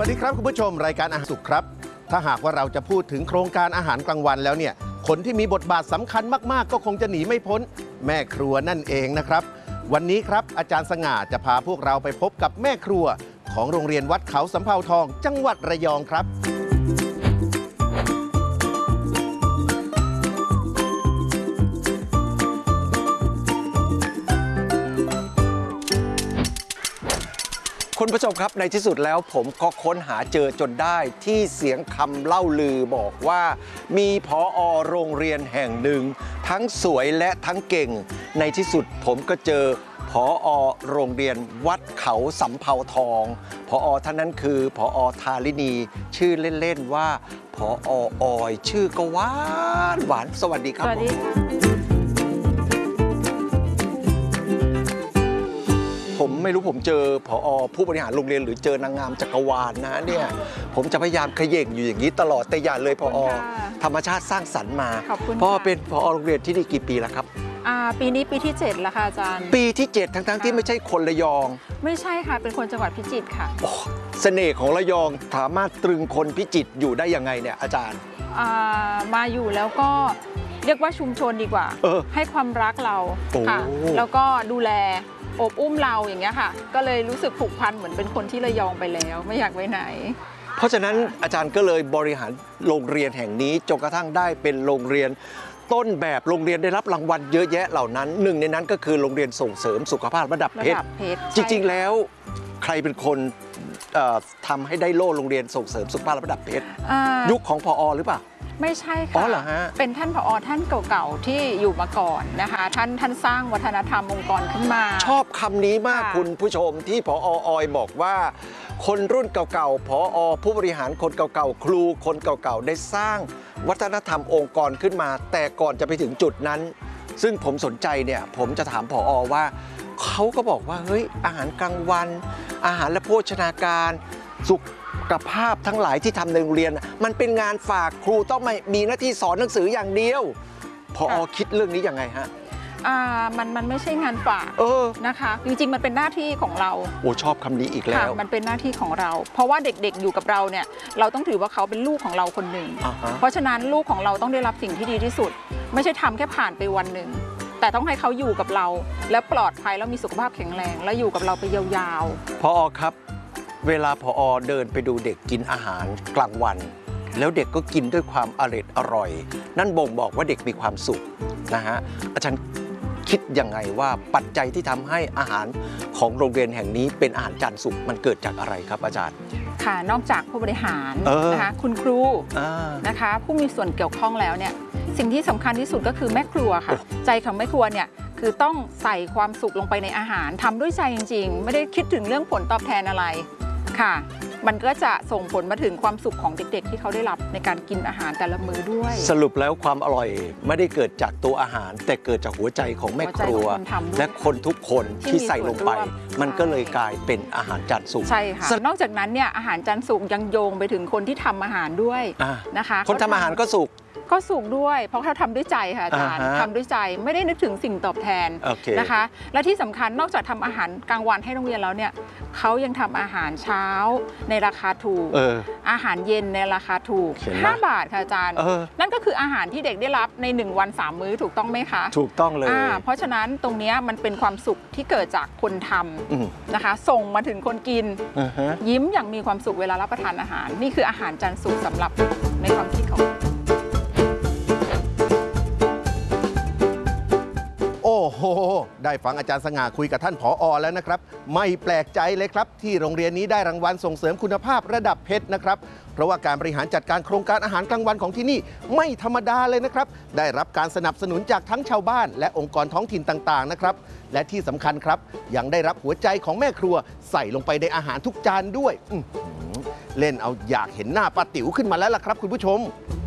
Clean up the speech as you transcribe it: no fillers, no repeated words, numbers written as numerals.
วัสดีครับคุณผู้ชมรายการอาหารสุขครับถ้าหากว่าเราจะพูดถึงโครงการอาหารกลางวันแล้วเนี่ยคนที่มีบทบาทสำคัญมากๆก็คงจะหนีไม่พ้นแม่ครัวนั่นเองนะครับวันนี้ครับอาจารย์สง่าจะพาพวกเราไปพบกับแม่ครัวของโรงเรียนวัดเขาสำเภาทองจังหวัดระยองครับคุณผู้ชมครับในที่สุดแล้วผมก็ค้นหาเจอจนได้ที่เสียงคำเล่าลือบอกว่ามีผอ.โรงเรียนแห่งหนึ่งทั้งสวยและทั้งเก่งในที่สุดผมก็เจอผอ.โรงเรียนวัดเขาสำเภาทองผอ.ท่านนั้นคือผอ.ธารินีชื่อเล่นๆว่าผอ.ออยชื่อก็หวานสวัสดีครับสวัสดีค่ะผมไม่รู้ผมเจอผอ.ผู้บริหารโรงเรียนหรือเจอนางงามจักรวาลนะเนี่ยผมจะพยายามเขย่งอยู่อย่างนี้ตลอดแต่อย่าเลยผอ.ธรรมชาติสร้างสรรค์มาพ่อเป็นผอ.โรงเรียนที่นี่กี่ปีแล้วครับปีนี้ปีที่7แล้วค่ะอาจารย์ปีที่7ทั้งที่ไม่ใช่คนระยองไม่ใช่ค่ะเป็นคนจังหวัดพิจิตรค่ะเสน่ห์ของระยองสามารถตรึงคนพิจิตรอยู่ได้ยังไงเนี่ยอาจารย์มาอยู่แล้วก็เรียกว่าชุมชนดีกว่าให้ความรักเราค่ะแล้วก็ดูแลอบอุ้มเราอย่างเงี้ยค่ะก็เลยรู้สึกผูกพันเหมือนเป็นคนที่ระยองไปแล้วไม่อยากไปไหนเพราะฉะนั้นอาจารย์ก็เลยบริหารโรงเรียนแห่งนี้จนกระทั่งได้เป็นโรงเรียนต้นแบบโรงเรียนได้รับรางวัลเยอะแยะเหล่านั้นหนึ่งในนั้นก็คือโรงเรียนส่งเสริมสุขภาพระดับเพชรจริงๆแล้วใครเป็นคนทำให้ได้โล่โรงเรียนส่งเสริมสุขภาพระดับเพชรยุคของผอ.หรือเปล่าไม่ใช่ค่ะเป็นท่านผอ.ท่านเก่าๆที่อยู่มาก่อนนะคะท่านสร้างวัฒนธรรมองค์กรขึ้นมาชอบคำนี้มากคุณผู้ชมที่ผอ.ออยบอกว่าคนรุ่นเก่าๆผอ.ผู้บริหารคนเก่าๆครูคนเก่าๆได้สร้างวัฒนธรรมองค์กรขึ้นมาแต่ก่อนจะไปถึงจุดนั้นซึ่งผมสนใจเนี่ยผมจะถามผอ.ว่าเขาก็บอกว่าเฮ้ยอาหารกลางวันอาหารและโภชนาการสุขภาพทั้งหลายที่ทำในโรงเรียนมันเป็นงานฝากครูต้องไม่มีหน้าที่สอนหนังสืออย่างเดียวผอ.คิดเรื่องนี้ยังไงฮะมันไม่ใช่งานฝากนะคะจริงๆมันเป็นหน้าที่ของเราโอ้ชอบคำนี้อีกแล้วมันเป็นหน้าที่ของเราเพราะว่าเด็กๆอยู่กับเราเนี่ยเราต้องถือว่าเขาเป็นลูกของเราคนหนึ่งเพราะฉะนั้นลูกของเราต้องได้รับสิ่งที่ดีที่สุดไม่ใช่ทำแค่ผ่านไปวันหนึ่งแต่ต้องให้เขาอยู่กับเราและปลอดภัยแล้วมีสุขภาพแข็งแรงและอยู่กับเราไปยาวๆผอ.ครับเวลาผอ.เดินไปดูเด็กกินอาหารกลางวันแล้วเด็กก็กินด้วยความอร่อยนั่นบ่งบอกว่าเด็กมีความสุขนะฮะอาจารย์คิดยังไงว่าปัจจัยที่ทำให้อาหารของโรงเรียนแห่งนี้เป็นอาหารจานสุกมันเกิดจากอะไรครับอาจารย์ค่ะนอกจากผู้บริหารนะคะคุณครูนะคะผู้มีส่วนเกี่ยวข้องแล้วเนี่ยสิ่งที่สำคัญที่สุดก็คือแม่ครัวค่ะใจของแม่ครัวเนี่ยคือต้องใส่ความสุขลงไปในอาหารทำด้วยใจจริงๆไม่ได้คิดถึงเรื่องผลตอบแทนอะไรค่ะมันก็จะส่งผลมาถึงความสุขของเด็กๆที่เขาได้รับในการกินอาหารแต่ละมื้อด้วยสรุปแล้วความอร่อยไม่ได้เกิดจากตัวอาหารแต่เกิดจากหัวใจของแม่ครัวและคนทุกคนที่ใส่ลงไปมันก็เลยกลายเป็นอาหารจานสุกใช่ค่ะนอกจากนั้นเนี่ยอาหารจานสุกยังโยงไปถึงคนที่ทำอาหารด้วยนะคะคนทำอาหารก็สุกด้วยเพราะเขาทำด้วยใจค่ะอาจารย์ทำด้วยใจไม่ได้นึกถึงสิ่งตอบแทนนะคะและที่สำคัญนอกจากทำอาหารกลางวันให้โรงเรียนแล้วเนี่ยเขายังทำอาหารเช้าในราคาถูกอาหารเย็นในราคาถูก5 บาทค่ะอาจารย์นั่นก็คืออาหารที่เด็กได้รับใน1 วัน 3 มื้อถูกต้องไหมคะถูกต้องเลยเพราะฉะนั้นตรงนี้มันเป็นความสุขที่เกิดจากคนทำนะคะส่งมาถึงคนกินยิ้มอย่างมีความสุขเวลารับประทานอาหารนี่คืออาหารจานสุกสำหรับในความคิดของโอ้โหได้ฟังอาจารย์สง่าคุยกับท่านผอ.แล้วนะครับไม่แปลกใจเลยครับที่โรงเรียนนี้ได้รางวัลส่งเสริมคุณภาพระดับเพชรนะครับเพราะว่าการบริหารจัดการโครงการอาหารกลางวันของที่นี่ไม่ธรรมดาเลยนะครับได้รับการสนับสนุนจากทั้งชาวบ้านและองค์กรท้องถิ่นต่างๆนะครับและที่สำคัญครับยังได้รับหัวใจของแม่ครัวใส่ลงไปในอาหารทุกจานด้วยเล่นเอาอยากเห็นหน้าป้าติ๋วขึ้นมาแล้วล่ะครับคุณผู้ชม